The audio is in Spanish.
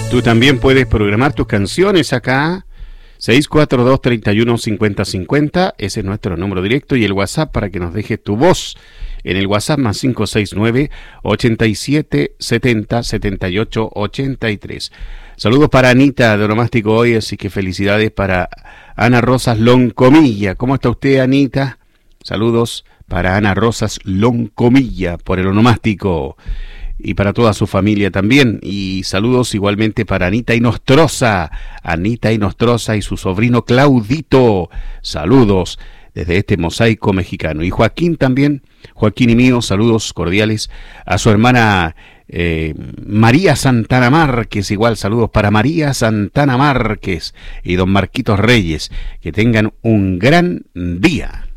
Tú también puedes programar tus canciones acá. 642-315050, ese es nuestro número directo, y el WhatsApp para que nos dejes tu voz en el WhatsApp más 569-8770-7883. Saludos para Anita de Onomástico hoy, así que felicidades para Ana Rosas Loncomilla. ¿Cómo está usted, Anita? Saludos para Ana Rosas Loncomilla por el Onomástico. Y para toda su familia también. Y saludos igualmente para Anita Inostroza y su sobrino Claudito. Saludos desde este mosaico mexicano. Y Joaquín también, Joaquín y mío, saludos cordiales a su hermana María Santana Márquez. Igual saludos para María Santana Márquez y don Marquitos Reyes. Que tengan un gran día.